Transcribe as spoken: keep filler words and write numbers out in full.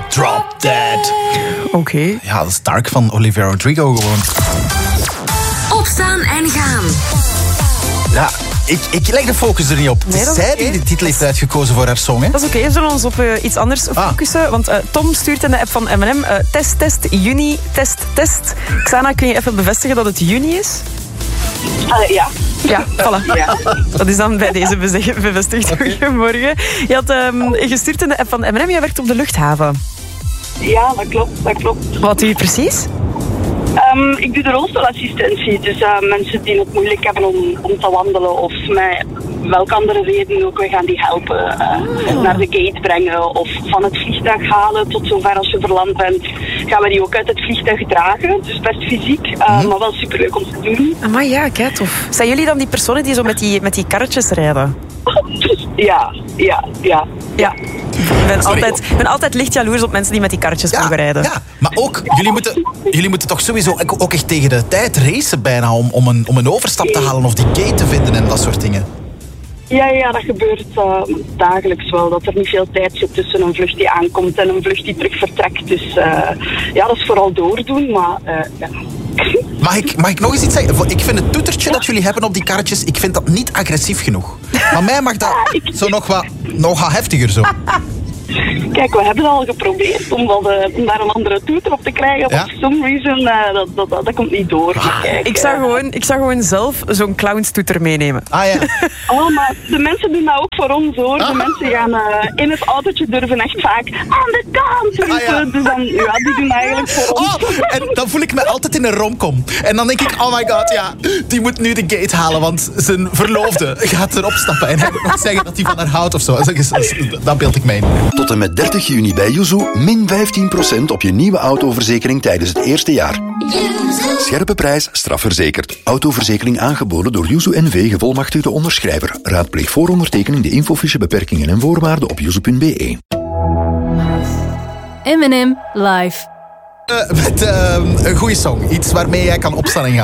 Drop Dead. Oké. Okay. Ja, dat is Dark van Olivia Rodrigo gewoon. Opstaan en gaan. Ja, ik, ik leg de focus er niet op. Nee, Het is zij die de titel heeft uitgekozen voor haar song. Hè? Dat is oké, okay. We zullen ons op uh, iets anders focussen. Ah. Want uh, Tom stuurt in de app van M en M... Uh, test, test, juni, test, test. Xana, kun je even bevestigen dat het juni is? Uh, ja. Ja, voilà. Ja. Dat is dan bij deze bevestigd. Okay. Goedemorgen. Je had um, gestuurd in de app van M en M. Je werkt op de luchthaven. Ja, dat klopt. Dat klopt. Wat doe je precies? Um, ik doe de rolstoelassistentie. Dus uh, mensen die het moeilijk hebben om, om te wandelen of met welke andere reden ook, we gaan die helpen. Uh, oh. Naar de gate brengen of van het vliegtuig halen tot zover als je verland bent. Gaan we die ook uit het vliegtuig dragen. Dus best fysiek, uh, mm. maar wel superleuk om te doen. Maar ja, kijk tof. Zijn jullie dan die personen die zo met die, met die karretjes rijden? Ja, ja, ja. Ja. Ik ben altijd, ben altijd licht jaloers op mensen die met die karretjes ja, mogen rijden. Ja, maar ook, jullie moeten, jullie moeten toch sowieso ook echt tegen de tijd racen bijna om, om, een, om een overstap te halen of die gate te vinden en dat soort dingen. Ja, ja, dat gebeurt uh, dagelijks wel. Dat er niet veel tijd zit tussen een vlucht die aankomt en een vlucht die terug vertrekt. Dus uh, ja, dat is vooral doordoen, maar uh, ja. Mag ik, mag ik nog eens iets zeggen? Ik vind het toetertje dat jullie hebben op die karretjes, ik vind dat niet agressief genoeg. Van mij mag dat zo nog wat, nog wat heftiger zo. Kijk, we hebben het al geprobeerd om, dat, uh, om daar een andere toeter op te krijgen. Ja? For some reason, uh, dat, dat, dat, dat komt niet door. Ah. Kijk, ik, zou uh, gewoon, ik zou gewoon zelf zo'n clownstoeter meenemen. Ah ja. Oh, maar de mensen doen dat ook voor ons, hoor. De ah. mensen gaan uh, in het autootje durven echt vaak aan de kant roepen. Ah, ja. Dus dan, ja, die doen eigenlijk voor ons. Oh, en dan voel ik me altijd in een romcom. En dan denk ik, oh my god, ja, die moet nu de gate halen, want zijn verloofde gaat erop stappen en hij moet nog zeggen dat hij van haar houdt of zo. Dat beeld ik mij in. Tot en met dertig juni bij Yuzu min vijftien procent op je nieuwe autoverzekering tijdens het eerste jaar. Scherpe prijs, strafverzekerd. Autoverzekering aangeboden door Yuzu N V, gevolmachtigde onderschrijver. Raadpleeg voor ondertekening de infofiche beperkingen en voorwaarden op yuzu punt b e. M en M live. Uh, met uh, een goede song. Iets waarmee jij kan opstaan en gaan.